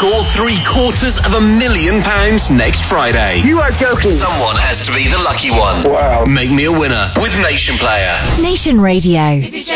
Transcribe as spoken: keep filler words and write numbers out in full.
score three quarters of a million pounds next Friday. You are joking. Someone has to be the lucky one. Wow. Make me a winner with Nation Player. Nation Radio.